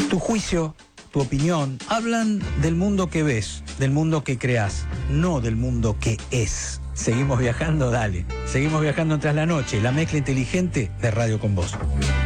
Tu juicio, tu opinión, hablan del mundo que ves, del mundo que creás, no del mundo que es. Seguimos viajando, dale. Seguimos viajando tras la noche, la mezcla inteligente de Radio con Vos.